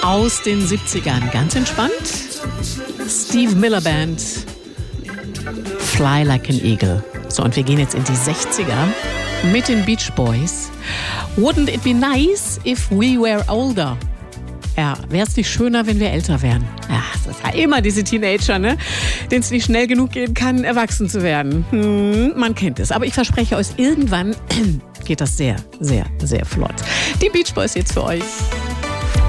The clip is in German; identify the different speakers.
Speaker 1: aus den 70ern. Ganz entspannt. Steve Miller Band. Fly Like an Eagle. So, und wir gehen jetzt in die 60er mit den Beach Boys. Wouldn't it be nice if we were older? Ja, wäre es nicht schöner, wenn wir älter wären? Ja, das ist ja immer diese Teenager, ne? Denen es nicht schnell genug gehen kann, erwachsen zu werden. Man kennt es. Aber ich verspreche euch, irgendwann geht das sehr, sehr, sehr flott. Die Beach Boys jetzt für euch.